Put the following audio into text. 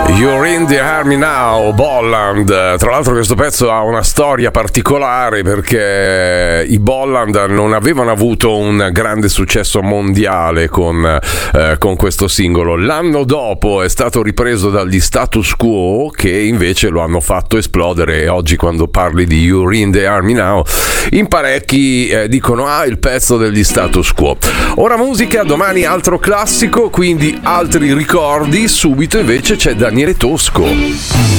You're in the Army Now, Bolland. Tra l'altro questo pezzo ha una storia particolare perché i Bolland non avevano avuto un grande successo mondiale con questo singolo. L'anno dopo è stato ripreso dagli Status Quo, che invece lo hanno fatto esplodere, e oggi quando parli di You're in the Army Now in parecchi dicono il pezzo degli Status Quo. Ora musica, domani altro classico, quindi altri ricordi. Subito invece c'è Daniele Tosco.